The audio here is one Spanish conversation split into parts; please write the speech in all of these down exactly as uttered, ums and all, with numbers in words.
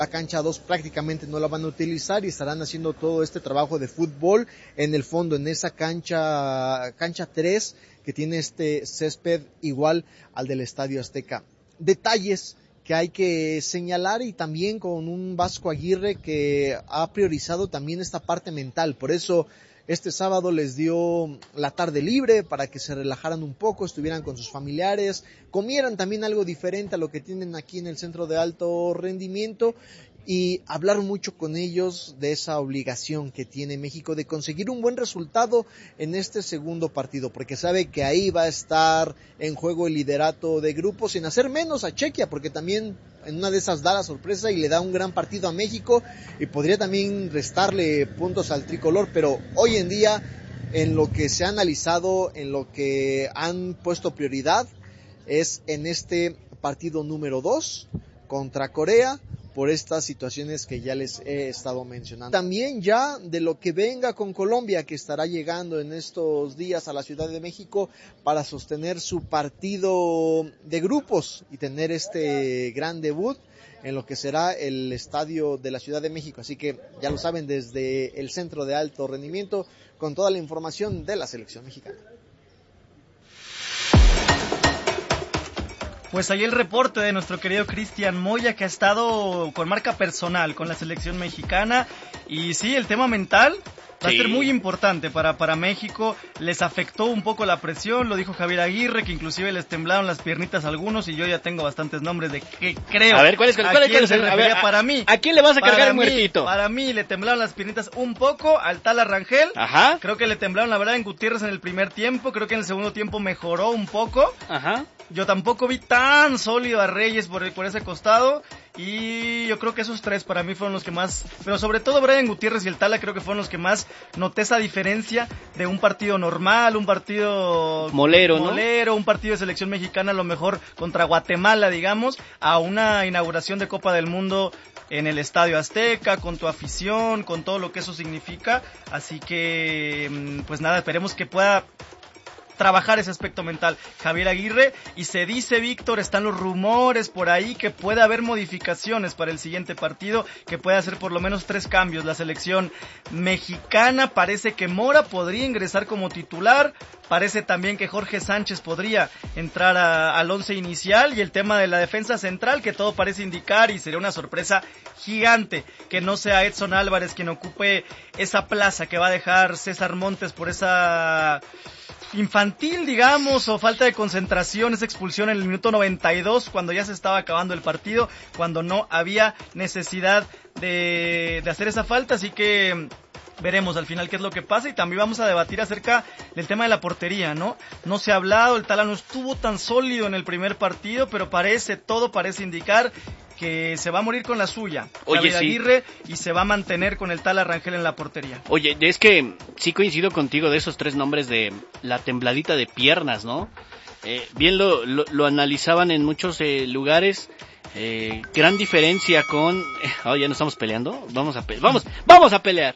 La cancha dos prácticamente no la van a utilizar y estarán haciendo todo este trabajo de fútbol en el fondo, en esa cancha, cancha tres, que tiene este césped igual al del Estadio Azteca. Detalles que hay que señalar, y también con un Vasco Aguirre que ha priorizado también esta parte mental. Por eso este sábado les dio la tarde libre para que se relajaran un poco, estuvieran con sus familiares, comieran también algo diferente a lo que tienen aquí en el centro de alto rendimiento, y hablar mucho con ellos de esa obligación que tiene México de conseguir un buen resultado en este segundo partido, porque sabe que ahí va a estar en juego el liderato de grupo, sin hacer menos a Chequia, porque también en una de esas da la sorpresa y le da un gran partido a México y podría también restarle puntos al tricolor. Pero hoy en día, en lo que se ha analizado, en lo que han puesto prioridad, es en este partido número dos contra Corea, por estas situaciones que ya les he estado mencionando. También ya de lo que venga con Colombia, que estará llegando en estos días a la Ciudad de México para sostener su partido de grupos y tener este gran debut en lo que será el estadio de la Ciudad de México. Así que ya lo saben, desde el centro de alto rendimiento, con toda la información de la selección mexicana. Pues ahí el reporte de nuestro querido Cristian Moya, que ha estado con marca personal con la selección mexicana. Y sí, el tema mental va sí. a ser muy importante para, para México. Les afectó un poco la presión, lo dijo Javier Aguirre, que inclusive les temblaron las piernitas a algunos, y yo ya tengo bastantes nombres de que creo. A ver, ¿cuál es? ¿Cuál, ¿A cuál quién es, se a refería? ver, Para mí. ¿A quién le vas a cargar el mí, muertito? Para mí le temblaron las piernitas un poco al Tala Rangel. Ajá. Creo que le temblaron, la verdad, en Gutiérrez en el primer tiempo. Creo que en el segundo tiempo mejoró un poco. Ajá. Yo tampoco vi tan sólido a Reyes por, por ese costado, y yo creo que esos tres para mí fueron los que más, pero sobre todo Brian Gutiérrez y el Tala, creo que fueron los que más noté esa diferencia de un partido normal, un partido molero, molero, ¿no? Un partido de selección mexicana a lo mejor contra Guatemala, digamos, a una inauguración de Copa del Mundo en el Estadio Azteca, con tu afición, con todo lo que eso significa. Así que, pues nada, esperemos que pueda trabajar ese aspecto mental Javier Aguirre. Y se dice, Víctor, están los rumores por ahí que puede haber modificaciones para el siguiente partido, que puede hacer por lo menos tres cambios la selección mexicana. Parece que Mora podría ingresar como titular, parece también que Jorge Sánchez podría entrar a, al once inicial, y el tema de la defensa central, que todo parece indicar, y sería una sorpresa gigante que no sea Edson Álvarez quien ocupe esa plaza que va a dejar César Montes por esa infantil, digamos, o falta de concentración, esa expulsión en el minuto noventa y dos, cuando ya se estaba acabando el partido, cuando no había necesidad de, de hacer esa falta. Así que veremos al final qué es lo que pasa, y también vamos a debatir acerca del tema de la portería, ¿no? No se ha hablado, el Tala no estuvo tan sólido en el primer partido, pero parece, todo parece indicar que se va a morir con la suya, Oye, sí. Aguirre, y se va a mantener con el Tala Rangel en la portería. Oye, es que sí coincido contigo de esos tres nombres de la tembladita de piernas, ¿no? Eh, bien lo, lo, lo analizaban en muchos eh, lugares. Eh, gran diferencia con... Eh, oh, ya no estamos peleando. Vamos a, pe- vamos, vamos a pelear.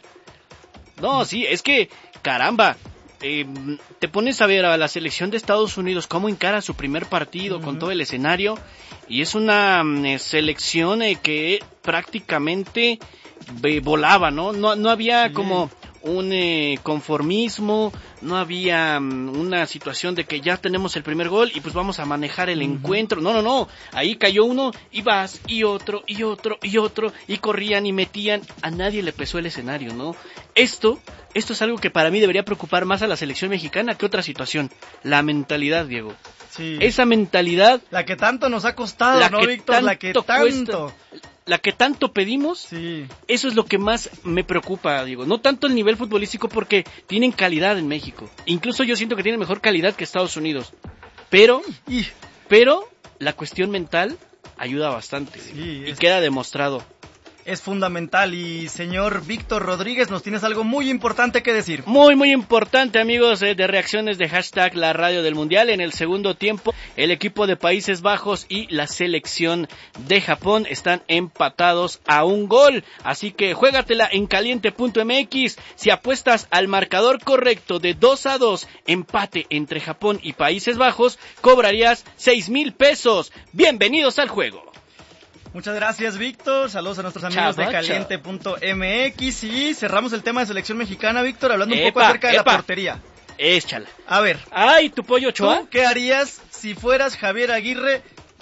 No, sí, es que, caramba, eh, te pones a ver a la selección de Estados Unidos cómo encara su primer partido, uh-huh, con todo el escenario, y es una eh, selección eh, que prácticamente eh, volaba, ¿no? No, no había, sí, como un eh, conformismo, no había um, una situación de que ya tenemos el primer gol y pues vamos a manejar el uh-huh. encuentro. No, no, no, ahí cayó uno y vas, y otro, y otro, y otro, y corrían y metían. A nadie le pesó el escenario, ¿no? Esto, esto es algo que para mí debería preocupar más a la selección mexicana que otra situación. La mentalidad, Diego. Sí. Esa mentalidad. La que tanto nos ha costado, la ¿no, que Víctor? La que tanto. Cuesta, la que tanto pedimos. Sí. Eso es lo que más me preocupa, Diego. No tanto el nivel futbolístico, porque tienen calidad en México. Incluso yo siento que tienen mejor calidad que Estados Unidos. Pero, y, pero la cuestión mental ayuda bastante. Sí, y es... queda demostrado. Es fundamental. Y señor Víctor Rodríguez, nos tienes algo muy importante que decir. Muy, muy importante, amigos, eh, de reacciones de hashtag La Radio del Mundial. En el segundo tiempo, el equipo de Países Bajos y la selección de Japón están empatados a un gol. Así que juégatela en caliente punto m x. Si apuestas al marcador correcto de dos a dos, empate entre Japón y Países Bajos, cobrarías seis mil pesos. Bienvenidos al juego. Muchas gracias, Víctor. Saludos a nuestros amigos Chava, de caliente punto m x. Y cerramos el tema de selección mexicana, Víctor, hablando un Epa, poco acerca de epa. la portería. Échala. A ver, Ay, tu pollo Ochoa. ¿tú qué harías si fueras Javier Aguirre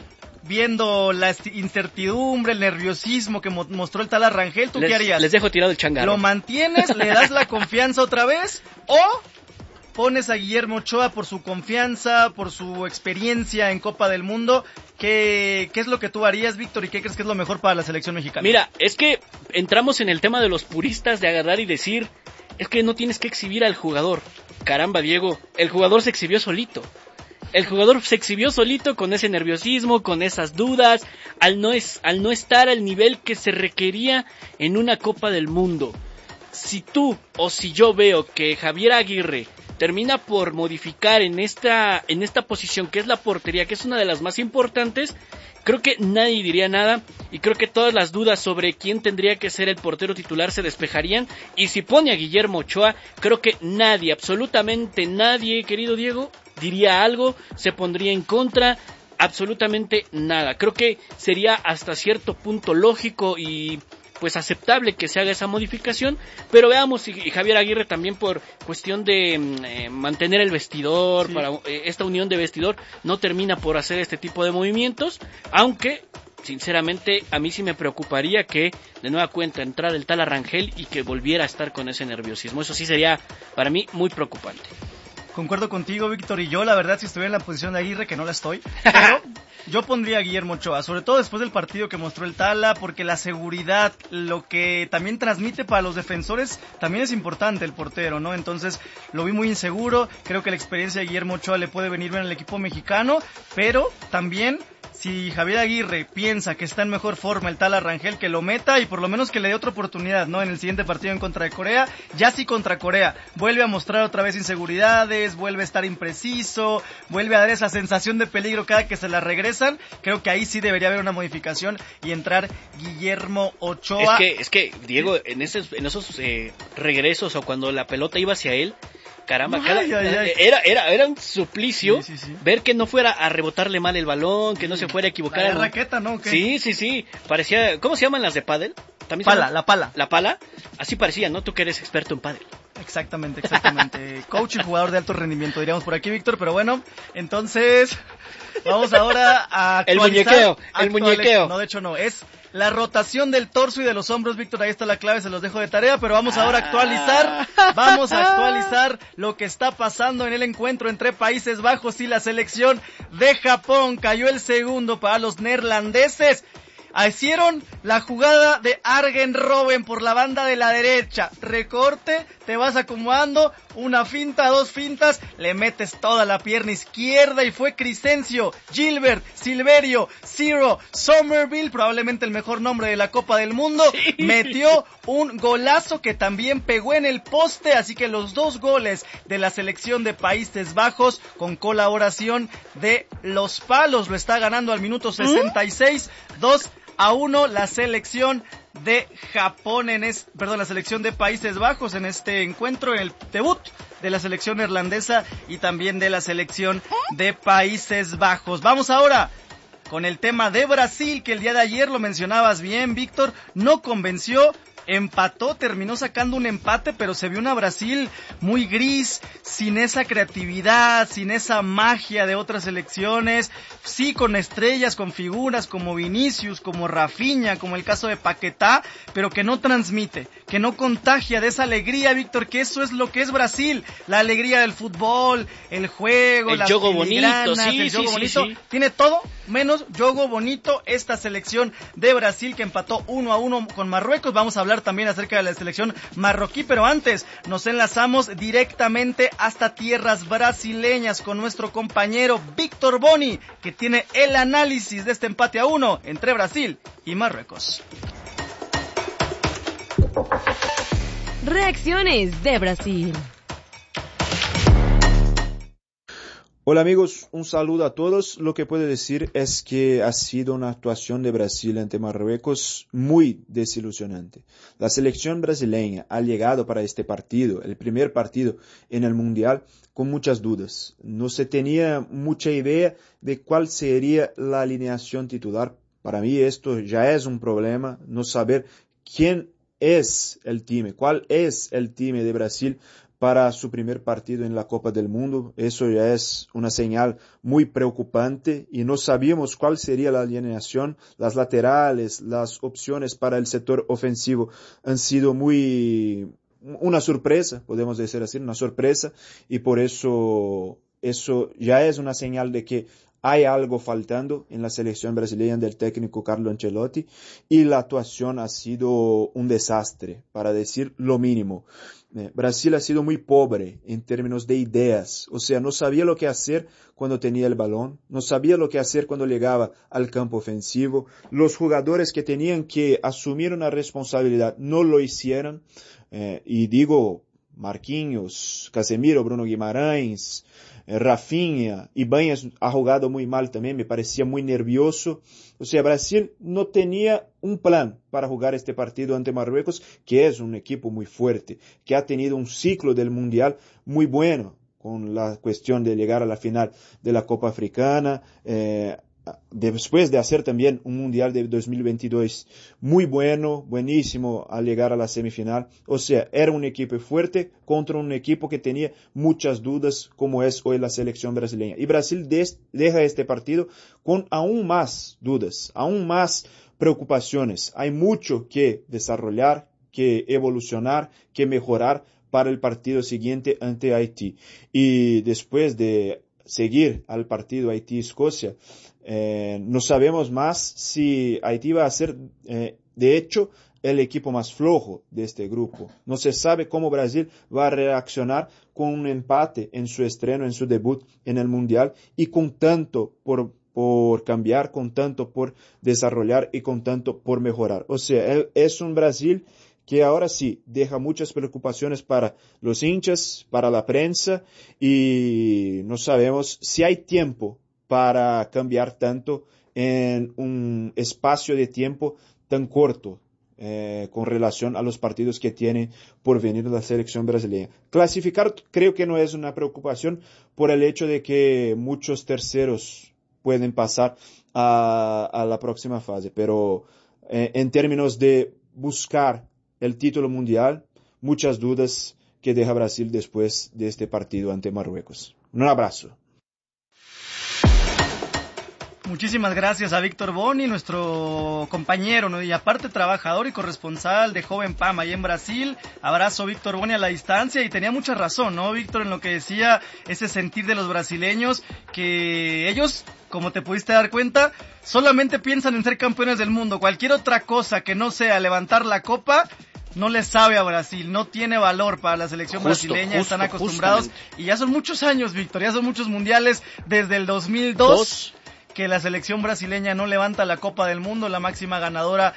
viendo la incertidumbre, el nerviosismo que mo- mostró el Tala Rangel? ¿Tú les, qué harías? Les dejo tirado el changarro. ¿Lo mantienes, le das la confianza otra vez o pones a Guillermo Ochoa por su confianza, por su experiencia en Copa del Mundo? ¿Qué, qué es lo que tú harías, Víctor, y qué crees que es lo mejor para la selección mexicana? Mira, es que entramos en el tema de los puristas de agarrar y decir, es que no tienes que exhibir al jugador. Caramba, Diego, el jugador se exhibió solito. El jugador se exhibió solito con ese nerviosismo, con esas dudas, al no, es, al no estar al nivel que se requería en una Copa del Mundo. Si tú o si yo veo que Javier Aguirre termina por modificar en esta, en esta posición que es la portería, que es una de las más importantes, creo que nadie diría nada y creo que todas las dudas sobre quién tendría que ser el portero titular se despejarían. Y si pone a Guillermo Ochoa, creo que nadie, absolutamente nadie, querido Diego, diría algo, se pondría en contra, absolutamente nada. Creo que sería hasta cierto punto lógico y pues aceptable que se haga esa modificación, pero veamos si Javier Aguirre también por cuestión de eh, mantener el vestidor, sí. para eh, esta unión de vestidor, no termina por hacer este tipo de movimientos, aunque sinceramente a mí sí me preocuparía que de nueva cuenta entrara el Tala Rangel y que volviera a estar con ese nerviosismo. Eso sí sería para mí muy preocupante. Concuerdo contigo, Víctor, y yo la verdad si estuviera en la posición de Aguirre, que no la estoy, pero yo pondría a Guillermo Ochoa, sobre todo después del partido que mostró el Tala, porque la seguridad, lo que también transmite para los defensores, también es importante el portero, ¿no? Entonces lo vi muy inseguro, creo que la experiencia de Guillermo Ochoa le puede venir bien al equipo mexicano, pero también si Javier Aguirre piensa que está en mejor forma el Tala Rangel, que lo meta y por lo menos que le dé otra oportunidad, ¿no? En el siguiente partido en contra de Corea, ya sí contra Corea, vuelve a mostrar otra vez inseguridades, vuelve a estar impreciso, vuelve a dar esa sensación de peligro cada que se la regresan, creo que ahí sí debería haber una modificación y entrar Guillermo Ochoa. Es que, es que Diego, en esos, en esos eh, regresos o cuando la pelota iba hacia él, caramba, ay, cada, ay, ay. Era, era, era un suplicio sí, sí, sí. ver que no fuera a rebotarle mal el balón, que no se fuera a equivocar. La raqueta, ¿no? ¿Qué? Sí, sí, sí, parecía, ¿cómo se llaman las de pádel? ¿También pala, la pala. La pala, así parecía, ¿no? Tú que eres experto en pádel. Exactamente, exactamente. Coach y jugador de alto rendimiento, diríamos por aquí, Víctor, pero bueno, entonces vamos ahora a actualizar. El muñequeo, el actuales, muñequeo. No, de hecho no, es la rotación del torso y de los hombros, Víctor, ahí está la clave, se los dejo de tarea, pero vamos ahora a actualizar, vamos a actualizar lo que está pasando en el encuentro entre Países Bajos y la selección de Japón. Cayó el segundo para los neerlandeses. Hicieron la jugada de Arjen Robben por la banda de la derecha. Recorte, te vas acomodando, una finta, dos fintas, le metes toda la pierna izquierda y fue Crescencio, Gilbert, Silverio, Ciro, Somerville, probablemente el mejor nombre de la Copa del Mundo, metió un golazo que también pegó en el poste, así que los dos goles de la selección de Países Bajos con colaboración de los palos, lo está ganando al minuto sesenta y seis, dos a uno la selección de Japón en es, perdón, la selección de Países Bajos en este encuentro, en el debut de la selección neerlandesa y también de la selección de Países Bajos. Vamos ahora con el tema de Brasil, que el día de ayer lo mencionabas bien, Víctor, no convenció, empató, terminó sacando un empate, pero se vio una Brasil muy gris, sin esa creatividad, sin esa magia de otras selecciones, sí con estrellas, con figuras como Vinicius, como Rafinha, como el caso de Paquetá, pero que no transmite, que no contagia de esa alegría, Víctor, que eso es lo que es Brasil, la alegría del fútbol, el juego, el las juego bonito, sí, el sí, juego sí, bonito, sí. Tiene todo menos juego bonito esta selección de Brasil que empató uno a uno con Marruecos. Vamos a hablar también acerca de la selección marroquí, pero antes nos enlazamos directamente hasta tierras brasileñas con nuestro compañero Víctor Boni, que tiene el análisis de este empate a uno entre Brasil y Marruecos. Reacciones de Brasil. Hola amigos, un saludo a todos. Lo que puedo decir es que ha sido una actuación de Brasil ante Marruecos muy desilusionante. La selección brasileña ha llegado para este partido, el primer partido en el Mundial, con muchas dudas. No se tenía mucha idea de cuál sería la alineación titular Para mí esto ya es un problema, no saber quién es el time, cuál es el time de Brasil para su primer partido en la Copa del Mundo. Eso ya es una señal muy preocupante y no sabíamos cuál sería la alineación. Las laterales, las opciones para el sector ofensivo han sido muy, una sorpresa, podemos decir así, una sorpresa, y por eso, eso ya es una señal de que hay algo faltando en la selección brasileña del técnico Carlo Ancelotti y la actuación ha sido un desastre, para decir lo mínimo. Eh, Brasil ha sido muy pobre en términos de ideas, o sea, no sabía lo que hacer cuando tenía el balón, no sabía lo que hacer cuando llegaba al campo ofensivo, los jugadores que tenían que asumir una responsabilidad no lo hicieron, eh, y digo Marquinhos, Casemiro, Bruno Guimarães, Rafinha, Ibañez ha jugado muy mal también, me parecía muy nervioso. O sea, Brasil no tenía un plan para jugar este partido ante Marruecos, que es un equipo muy fuerte, que ha tenido un ciclo del Mundial muy bueno, con la cuestión de llegar a la final de la Copa Africana, eh, después de hacer también un Mundial de dos mil veintidós muy bueno, buenísimo al llegar a la semifinal. O sea, era un equipo fuerte contra un equipo que tenía muchas dudas, como es hoy la selección brasileña. Y Brasil des, deja este partido con aún más dudas, aún más preocupaciones. Hay mucho que desarrollar, que evolucionar, que mejorar para el partido siguiente ante Haití. Y después de seguir al partido Haití-Escocia, Eh, no sabemos más si Haití va a ser, eh, de hecho, el equipo más flojo de este grupo. No se sabe cómo Brasil va a reaccionar con un empate en su estreno, en su debut en el Mundial, y con tanto por, por cambiar, con tanto por desarrollar y con tanto por mejorar. O sea, es un Brasil que ahora sí deja muchas preocupaciones para los hinchas, para la prensa, y no sabemos si hay tiempo para cambiar tanto en un espacio de tiempo tan corto, eh, con relación a los partidos que tiene por venir la selección brasileña. Clasificar creo que no es una preocupación por el hecho de que muchos terceros pueden pasar a, a la próxima fase, pero eh, en términos de buscar el título mundial, muchas dudas que deja Brasil después de este partido ante Marruecos. Un abrazo. Muchísimas gracias a Víctor Boni, nuestro compañero, ¿no? Y aparte trabajador y corresponsal de Joven P A M ahí en Brasil. Abrazo, Víctor Boni, a la distancia, y tenía mucha razón, ¿no, Víctor, en lo que decía, ese sentir de los brasileños, que ellos, como te pudiste dar cuenta, solamente piensan en ser campeones del mundo. Cualquier otra cosa que no sea levantar la copa no les sabe a Brasil, no tiene valor para la selección justo, brasileña, justo, están acostumbrados, justamente. Y ya son muchos años, Víctor, ya son muchos mundiales, desde el dos mil dos... Dos. Que la selección brasileña no levanta la Copa del Mundo, la máxima ganadora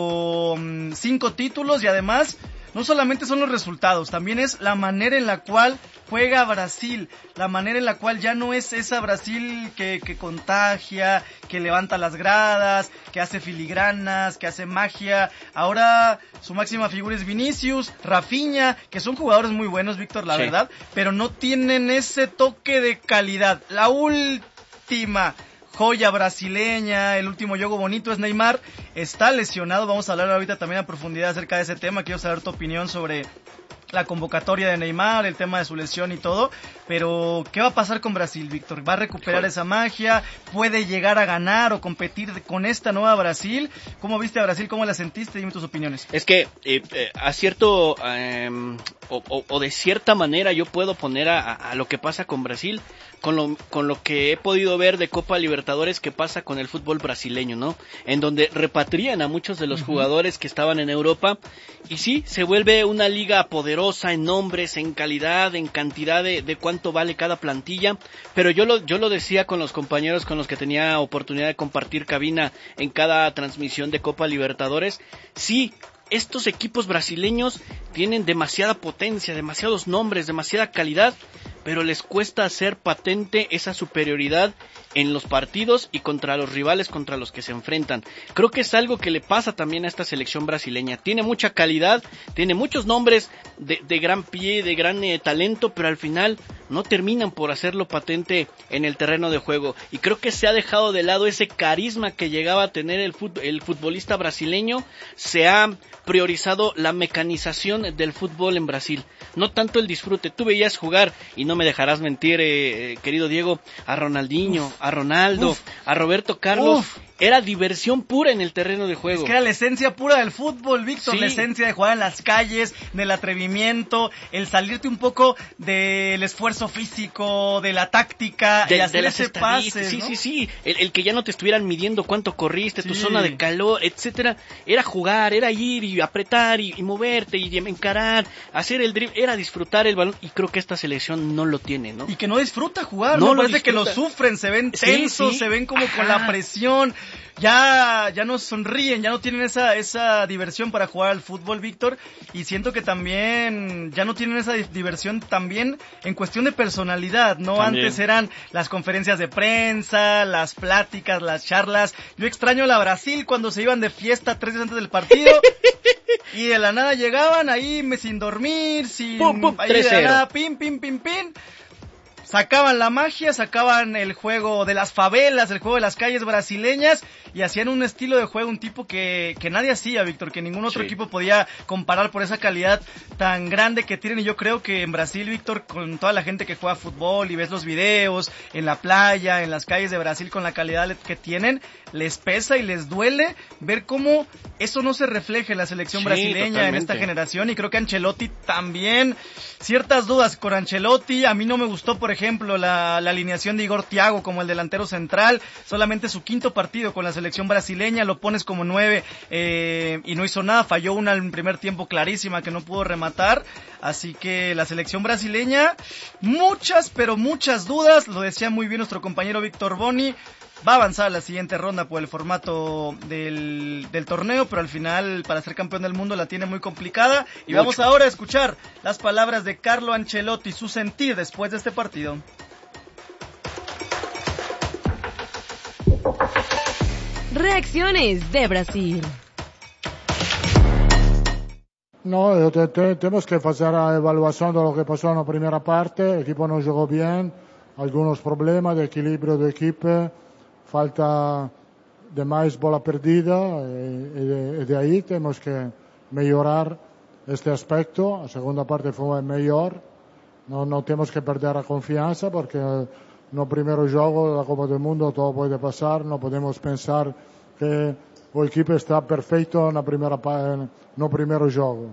con cinco títulos, y además no solamente son los resultados, también es la manera en la cual juega Brasil, la manera en la cual ya no es esa Brasil que, que contagia, que levanta las gradas, que hace filigranas, que hace magia. Ahora su máxima figura es Vinicius, Rafinha, que son jugadores muy buenos, Víctor, la sí. verdad, pero no tienen ese toque de calidad. La última joya brasileña, el último juego bonito es Neymar, está lesionado, vamos a hablar ahorita también a profundidad acerca de ese tema, quiero saber tu opinión sobre la convocatoria de Neymar, el tema de su lesión y todo, pero ¿qué va a pasar con Brasil, Víctor? ¿Va a recuperar esa magia? ¿Puede llegar a ganar o competir con esta nueva Brasil? ¿Cómo viste a Brasil? ¿Cómo la sentiste? Dime tus opiniones. Es que eh, eh, a cierto, eh, o, o, o de cierta manera yo puedo poner a, a lo que pasa con Brasil con lo, con lo que he podido ver de Copa Libertadores que pasa con el fútbol brasileño, ¿no? En donde repatrian a muchos de los uh-huh. jugadores que estaban en Europa, y sí, se vuelve una liga poderosa en nombres, en calidad, en cantidad de, de cuánto vale cada plantilla, pero yo lo, yo lo decía con los compañeros con los que tenía oportunidad de compartir cabina en cada transmisión de Copa Libertadores, sí, estos equipos brasileños tienen demasiada potencia, demasiados nombres, demasiada calidad, pero les cuesta hacer patente esa superioridad en los partidos y contra los rivales contra los que se enfrentan. Creo que es algo que le pasa también a esta selección brasileña. Tiene mucha calidad, tiene muchos nombres de, de gran pie, de gran eh, talento, pero al final no terminan por hacerlo patente en el terreno de juego, y creo que se ha dejado de lado ese carisma que llegaba a tener el, fut- el futbolista brasileño. Se ha priorizado la mecanización del fútbol en Brasil, no tanto el disfrute. Tú veías jugar, y no me dejarás mentir, eh, querido Diego, a Ronaldinho, uf, a Ronaldo, uf, a Roberto Carlos. Uf. Era diversión pura en el terreno de juego. Es que era la esencia pura del fútbol, Víctor. Sí. La esencia de jugar en las calles, del atrevimiento, el salirte un poco del esfuerzo físico, de la táctica, de, y hacer de ese pase, sí, ¿no? sí, sí. El, el que ya no te estuvieran midiendo cuánto corriste, sí. tu zona de calor, etcétera. Era jugar, era ir y apretar y, y moverte y encarar, hacer el drible, era disfrutar el balón. Y creo que esta selección no lo tiene, ¿no? Y que no disfruta jugar, no, ¿no? Parece disfruta. Que lo sufren, se ven tensos, sí, sí. se ven como Ajá. con la presión. Ya, ya no sonríen, ya no tienen esa, esa diversión para jugar al fútbol, Víctor, y siento que también ya no tienen esa diversión también en cuestión de personalidad, ¿no? También. Antes eran las conferencias de prensa, las pláticas, las charlas. Yo extraño la Brasil cuando se iban de fiesta tres días antes del partido y de la nada llegaban ahí sin dormir, sin... Pum, pum, ahí de la nada, pim, pim, pim, pim. Sacaban la magia, sacaban el juego de las favelas, el juego de las calles brasileñas y hacían un estilo de juego, un tipo que, que nadie hacía, Víctor, que ningún otro sí. equipo podía comparar por esa calidad tan grande que tienen. Y yo creo que en Brasil, Víctor, con toda la gente que juega fútbol y ves los videos en la playa, en las calles de Brasil con la calidad que tienen, les pesa y les duele ver cómo eso no se refleja en la selección sí, brasileña totalmente. En esta generación. Y creo que Ancelotti también, ciertas dudas con Ancelotti. A mí no me gustó, por ejemplo, ejemplo, la, la alineación de Igor Thiago como el delantero central, solamente su quinto partido con la selección brasileña, lo pones como nueve eh, y no hizo nada, falló una en primer tiempo clarísima que no pudo rematar, así que la selección brasileña, muchas, pero muchas dudas, lo decía muy bien nuestro compañero Víctor Boni, va a avanzar a la siguiente ronda por el formato del, del torneo, pero al final para ser campeón del mundo la tiene muy complicada. Y Mucho. Vamos ahora a escuchar las palabras de Carlo Ancelotti, su sentir después de este partido. Reacciones de Brasil. No, te, te, tenemos que hacer la evaluación de lo que pasó en la primera parte. El equipo no jugó bien, algunos problemas de equilibrio de equipo. Falta de más bola perdida y de, de ahí tenemos que mejorar este aspecto. La segunda parte fue mejor. No, no tenemos que perder la confianza porque no primero juego de la Copa del Mundo todo puede pasar. No podemos pensar que el equipo está perfecto en la primera en no primero juego.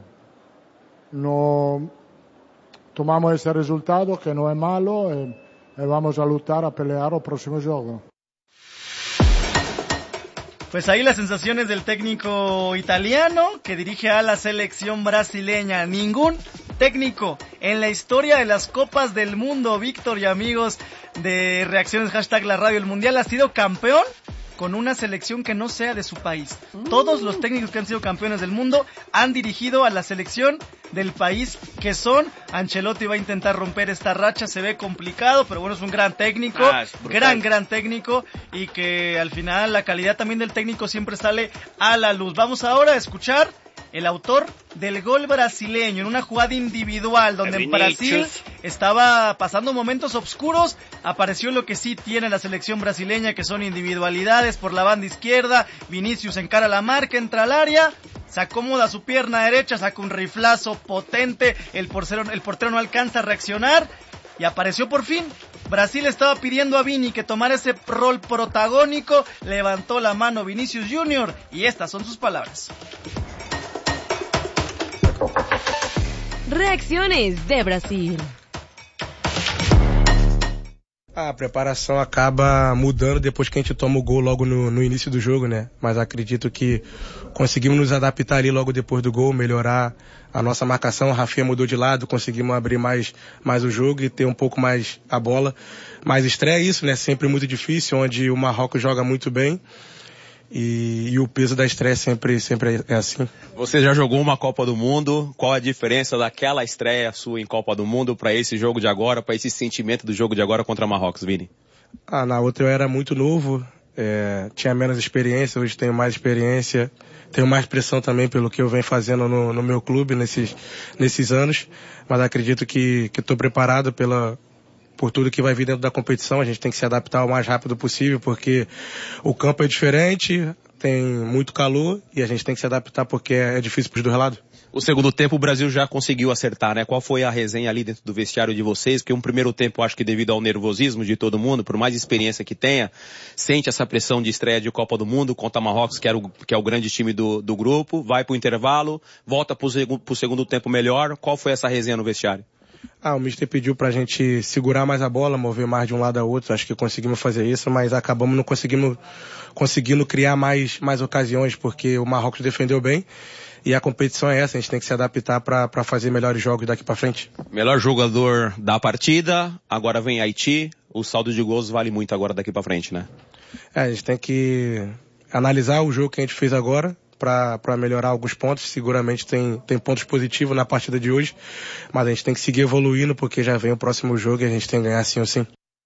No tomamos ese resultado que no es malo y, y vamos a luchar a pelear el próximo juego. Pues ahí las sensaciones del técnico italiano que dirige a la selección brasileña. Ningún técnico en la historia de las Copas del Mundo, Víctor y amigos de Reacciones hashtag la radio, el Mundial ha sido campeón con una selección que no sea de su país. Todos los técnicos que han sido campeones del mundo han dirigido a la selección del país que son. Ancelotti va a intentar romper esta racha, se ve complicado, pero bueno, es un gran técnico, ah, gran, gran técnico, y que al final la calidad también del técnico siempre sale a la luz. Vamos ahora a escuchar el autor del gol brasileño en una jugada individual donde en Brasil estaba pasando momentos oscuros, apareció lo que sí tiene la selección brasileña, que son individualidades por la banda izquierda. Vinicius encara la marca, entra al área, se acomoda su pierna derecha, saca un riflazo potente, el portero, el portero no alcanza a reaccionar y apareció por fin. Brasil estaba pidiendo a Vini que tomara ese rol protagónico, levantó la mano Vinicius Junior y estas son sus palabras. Reacciones de Brasil. A preparação acaba mudando depois que a gente toma o gol logo no, no início do jogo, né? Mas acredito que conseguimos nos adaptar ali logo depois do gol, melhorar a nossa marcação. A Rafinha mudou de lado, conseguimos abrir mais, mais o jogo e ter um pouco mais a bola. Mas estreia isso, né? Sempre muito difícil, onde o Marrocos joga muito bem. E, e o peso da estreia sempre, sempre é assim. Você já jogou uma Copa do Mundo, qual a diferença daquela estreia sua em Copa do Mundo para esse jogo de agora, para esse sentimento do jogo de agora contra Marrocos, Vini? Ah, na outra eu era muito novo, é, tinha menos experiência, hoje tenho mais experiência, tenho mais pressão também pelo que eu venho fazendo no, no meu clube nesses, nesses anos, mas acredito que estou preparado pela, por tudo que vai vir dentro da competição, a gente tem que se adaptar o mais rápido possível, porque o campo é diferente, tem muito calor e a gente tem que se adaptar porque é difícil para os dois lados. O segundo tempo o Brasil já conseguiu acertar, né? Qual foi a resenha ali dentro do vestiário de vocês? Porque um primeiro tempo, acho que devido ao nervosismo de todo mundo, por mais experiência que tenha, sente essa pressão de estreia de Copa do Mundo contra Marrocos, que, era o, que é o grande time do, do grupo, vai pro intervalo, volta pro, seg- pro segundo tempo melhor. Qual foi essa resenha no vestiário? Ah, o mister pediu pra gente segurar mais a bola, mover mais de um lado a outro, acho que conseguimos fazer isso, mas acabamos não conseguindo, conseguindo criar mais, mais ocasiões, porque o Marrocos defendeu bem, e a competição é essa, a gente tem que se adaptar pra, pra fazer melhores jogos daqui pra frente. Melhor jogador da partida, agora vem Haiti, o saldo de gols vale muito agora daqui pra frente, né? É, a gente tem que analisar o jogo que a gente fez agora, para melhorar alguns pontos. Seguramente tem, tem pontos positivos na partida de hoje, mas a gente tem que seguir evoluindo porque já vem o próximo jogo e a gente tem que ganhar sim ou sim.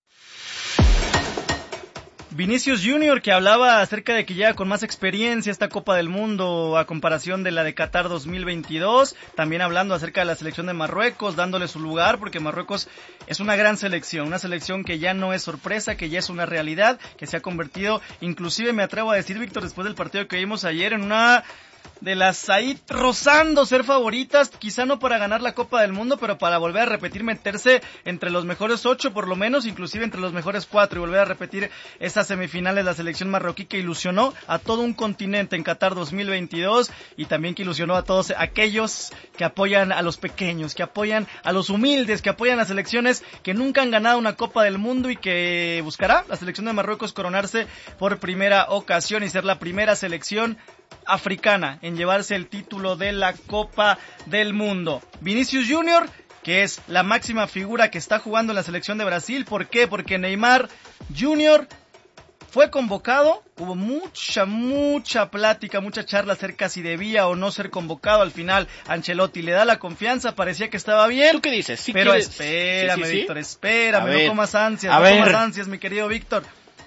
Vinicius Junior, que hablaba acerca de que llega con más experiencia esta Copa del Mundo a comparación de la de Qatar dos mil veintidós, también hablando acerca de la selección de Marruecos, dándole su lugar, porque Marruecos es una gran selección, una selección que ya no es sorpresa, que ya es una realidad, que se ha convertido, inclusive me atrevo a decir, Víctor, después del partido que vimos ayer, en una de las ahí rozando ser favoritas, quizá no para ganar la Copa del Mundo, pero para volver a repetir, meterse entre los mejores ocho por lo menos, inclusive entre los mejores cuatro, y volver a repetir esas semifinales, la selección marroquí que ilusionó a todo un continente en Qatar dos mil veintidós, y también que ilusionó a todos aquellos que apoyan a los pequeños, que apoyan a los humildes, que apoyan a selecciones que nunca han ganado una Copa del Mundo y que buscará la selección de Marruecos coronarse por primera ocasión y ser la primera selección africana en llevarse el título de la Copa del Mundo. Vinicius Junior, que es la máxima figura que está jugando en la selección de Brasil. ¿Por qué? Porque Neymar Junior fue convocado, hubo mucha, mucha plática, mucha charla acerca si debía o no ser convocado. Al final Ancelotti le da la confianza, parecía que estaba bien. ¿Tú qué dices? ¿Sí pero quieres? espérame, sí, sí, sí. Víctor, espérame, A no ver. comas ansias, A no ver. comas ansias, mi querido Víctor.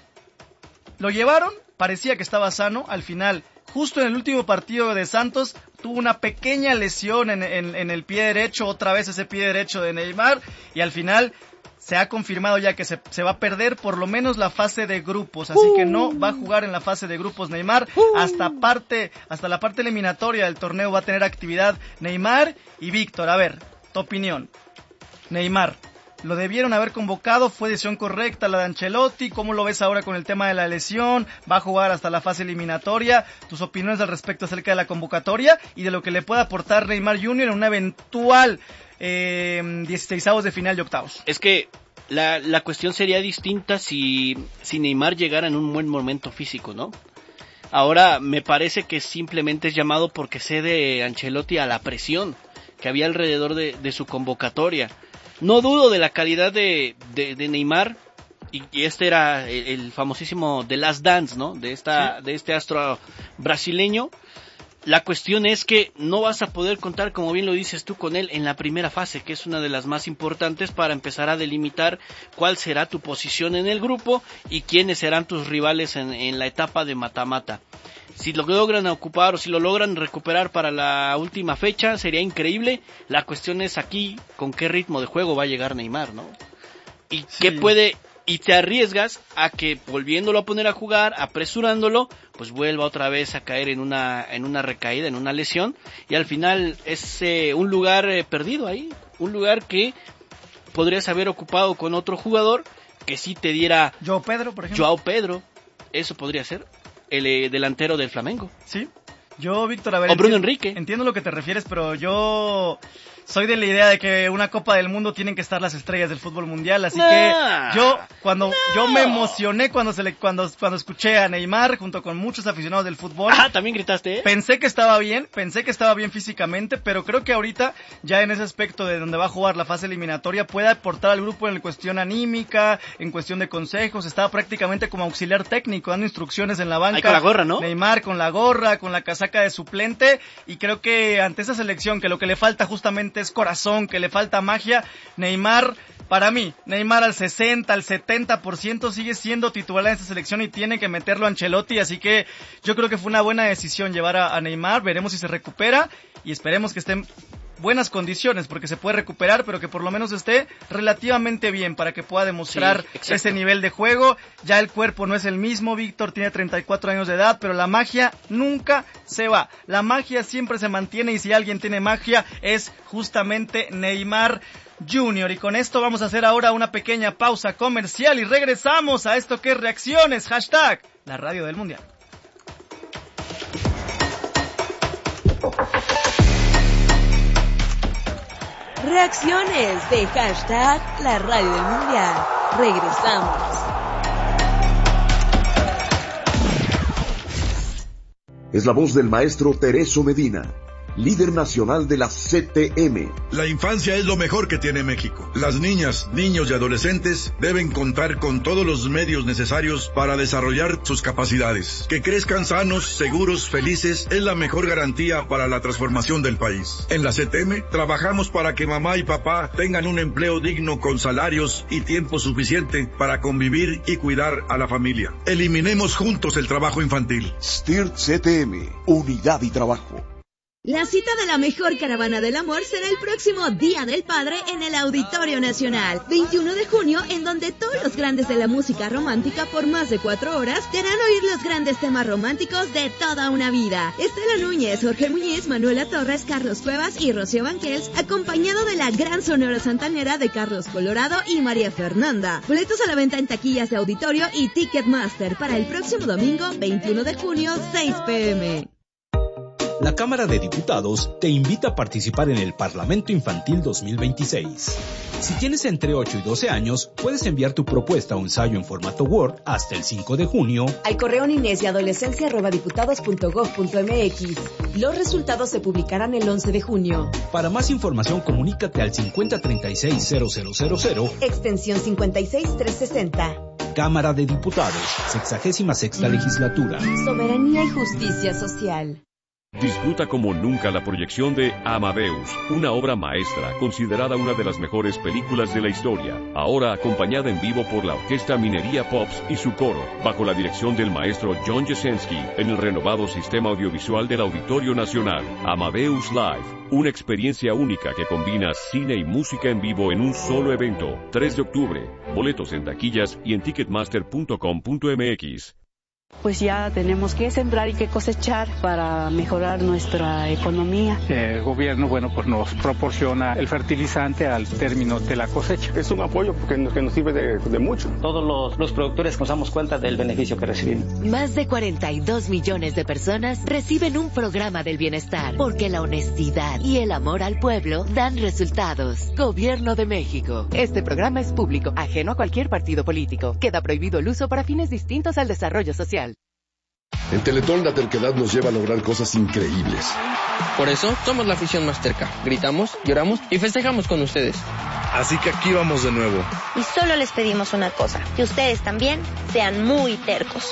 Lo llevaron, parecía que estaba sano, al final, justo en el último partido de Santos, tuvo una pequeña lesión en, en, en el pie derecho, otra vez ese pie derecho de Neymar, y al final se ha confirmado ya que se, se va a perder por lo menos la fase de grupos, así que no va a jugar en la fase de grupos Neymar, hasta parte, hasta la parte eliminatoria del torneo va a tener actividad Neymar y Víctor. A ver, tu opinión. Neymar, ¿lo debieron haber convocado? ¿Fue decisión correcta la de Ancelotti? ¿Cómo lo ves ahora con el tema de la lesión? ¿Va a jugar hasta la fase eliminatoria? ¿Tus opiniones al respecto acerca de la convocatoria y de lo que le puede aportar Neymar Junior en una eventual eh, dieciseisavos de final y octavos? Es que la, la cuestión sería distinta si, si Neymar llegara en un buen momento físico, ¿no? Ahora me parece que simplemente es llamado porque cede Ancelotti a la presión que había alrededor de, de su convocatoria. No dudo de la calidad de, de, de Neymar, y, y este era el, el famosísimo The Last Dance, ¿no? De esta, sí. de este astro brasileño. La cuestión es que no vas a poder contar, como bien lo dices tú, con él en la primera fase, que es una de las más importantes para empezar a delimitar cuál será tu posición en el grupo y quiénes serán tus rivales en, en la etapa de mata-mata. Si lo logran ocupar o si lo logran recuperar para la última fecha, sería increíble. La cuestión es aquí, con qué ritmo de juego va a llegar Neymar, ¿no? Y sí. qué puede, y te arriesgas a que volviéndolo a poner a jugar, apresurándolo, pues vuelva otra vez a caer en una, en una recaída, en una lesión, y al final es eh, un lugar eh, perdido ahí, un lugar que podrías haber ocupado con otro jugador que sí te diera... Joao Pedro, por ejemplo. Joao Pedro, eso podría ser. El eh, delantero del Flamengo. Sí. Yo, Víctor, a ver... O Bruno Enrique. Entiendo lo que te refieres, pero yo soy de la idea de que una Copa del Mundo tienen que estar las estrellas del fútbol mundial, así nah, que yo cuando no. yo me emocioné cuando se le, cuando cuando escuché a Neymar junto con muchos aficionados del fútbol. Ah, también gritaste, ¿eh? Pensé que estaba bien, pensé que estaba bien físicamente, pero creo que ahorita ya en ese aspecto de donde va a jugar la fase eliminatoria puede aportar al grupo en cuestión anímica, en cuestión de consejos, estaba prácticamente como auxiliar técnico, dando instrucciones en la banca. Ahí con la gorra, ¿no? Neymar con la gorra, con la casaca de suplente, y creo que ante esa selección que lo que le falta justamente es corazón, que le falta magia, Neymar, para mí, Neymar al sesenta, al setenta por ciento sigue siendo titular en esta selección y tiene que meterlo a Ancelotti, así que yo creo que fue una buena decisión llevar a, a Neymar, veremos si se recupera y esperemos que esté buenas condiciones, porque se puede recuperar, pero que por lo menos esté relativamente bien para que pueda demostrar sí, ese nivel de juego. Ya el cuerpo no es el mismo, Víctor tiene treinta y cuatro años de edad, pero la magia nunca se va. La magia siempre se mantiene, y si alguien tiene magia es justamente Neymar Junior. Y con esto vamos a hacer ahora una pequeña pausa comercial y regresamos a esto que es Reacciones, hashtag la radio del mundial. Reacciones de hashtag la radio del mundial. Regresamos. Es la voz del maestro Tereso Medina, líder nacional de la C T M. La infancia es lo mejor que tiene México. Las niñas, niños y adolescentes deben contar con todos los medios necesarios para desarrollar sus capacidades. Que crezcan sanos, seguros, felices es la mejor garantía para la transformación del país. En la C T M trabajamos para que mamá y papá tengan un empleo digno con salarios y tiempo suficiente para convivir y cuidar a la familia. Eliminemos juntos el trabajo infantil. S T I R C T M, unidad y trabajo. La cita de la mejor caravana del amor será el próximo Día del Padre en el Auditorio Nacional, veintiuno de junio, en donde todos los grandes de la música romántica por más de cuatro horas te harán oír los grandes temas románticos de toda una vida. Estela Núñez, Jorge Muñiz, Manuela Torres, Carlos Cuevas y Rocío Banquels, acompañado de la gran sonora santanera de Carlos Colorado y María Fernanda. Boletos a la venta en taquillas de Auditorio y Ticketmaster para el próximo domingo, veintiuno de junio, seis pe eme. La Cámara de Diputados te invita a participar en el Parlamento Infantil dos mil veintiséis. Si tienes entre ocho y doce años, puedes enviar tu propuesta o ensayo en formato Word hasta el cinco de junio al correo niñez y adolescencia arroba diputados punto gob punto eme equis. Los resultados se publicarán el once de junio. Para más información, comunícate al cincuenta treinta y seis cero cero cero cero, extensión cincuenta y seis trescientos sesenta. Cámara de Diputados, sexagésima sexta legislatura. Soberanía y justicia social. Disfruta como nunca la proyección de Amadeus, una obra maestra considerada una de las mejores películas de la historia, ahora acompañada en vivo por la Orquesta Minería Pops y su coro, bajo la dirección del maestro John Jasenski, en el renovado sistema audiovisual del Auditorio Nacional. Amadeus Live, una experiencia única que combina cine y música en vivo en un solo evento. tres de octubre, boletos en taquillas y en ticketmaster punto com punto eme equis. Pues ya tenemos que sembrar y que cosechar para mejorar nuestra economía. El gobierno, bueno, pues nos proporciona el fertilizante al término de la cosecha. Es un apoyo porque nos, que nos sirve de, de mucho. Todos los, los productores nos damos cuenta del beneficio que recibimos. Más de cuarenta y dos millones de personas reciben un programa del bienestar, porque la honestidad y el amor al pueblo dan resultados. Gobierno de México. Este programa es público, ajeno a cualquier partido político. Queda prohibido el uso para fines distintos al desarrollo social. En Teletón la terquedad nos lleva a lograr cosas increíbles. Por eso somos la afición más terca. Gritamos, lloramos y festejamos con ustedes. Así que aquí vamos de nuevo. Y solo les pedimos una cosa, que ustedes también sean muy tercos.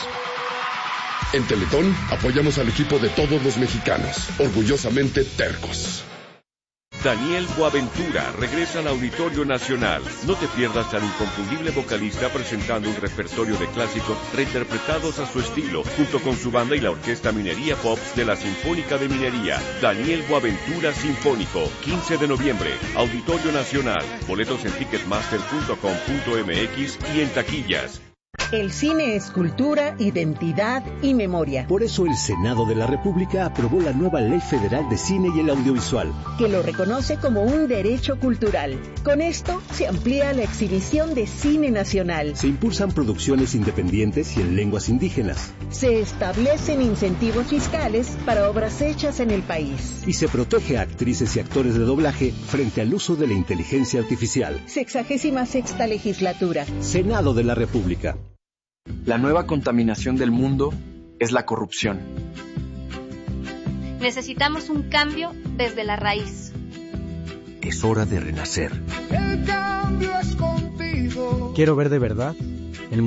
En Teletón apoyamos al equipo de todos los mexicanos, orgullosamente tercos. Daniel Boaventura regresa al Auditorio Nacional. No te pierdas al inconfundible vocalista presentando un repertorio de clásicos reinterpretados a su estilo, junto con su banda y la Orquesta Minería Pops de la Sinfónica de Minería. Daniel Boaventura Sinfónico, quince de noviembre, Auditorio Nacional. Boletos en ticketmaster punto com punto eme equis y en taquillas. El cine es cultura, identidad y memoria. Por eso el Senado de la República aprobó la nueva Ley Federal de Cine y el Audiovisual, que lo reconoce como un derecho cultural. Con esto se amplía la exhibición de cine nacional. Se impulsan producciones independientes y en lenguas indígenas. Se establecen incentivos fiscales para obras hechas en el país. Y se protege a actrices y actores de doblaje frente al uso de la inteligencia artificial. Sexagésima sexta legislatura. Senado de la República. La nueva contaminación del mundo es la corrupción. Necesitamos un cambio desde la raíz. Es hora de renacer. El cambio es contigo. Quiero ver de verdad